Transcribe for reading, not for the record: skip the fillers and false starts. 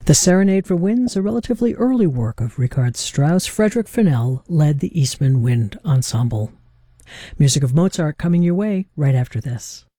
The Serenade for Winds, a relatively early work of Richard Strauss, Frederick Fennell led the Eastman Wind Ensemble. Music of Mozart coming your way right after this.